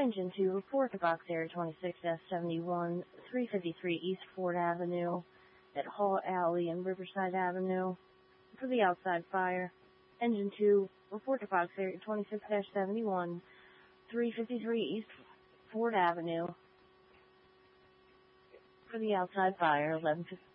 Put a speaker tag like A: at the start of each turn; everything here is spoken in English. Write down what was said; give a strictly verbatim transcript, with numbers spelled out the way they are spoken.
A: Engine two, report to Box Area twenty-six F seventy-one, three fifty-three East Ford Avenue, at Hall Alley and Riverside Avenue, for the outside fire. Engine two, report to Box Area twenty-six F seventy-one, three fifty-three East Ford Avenue, for the outside fire, eleven fifty.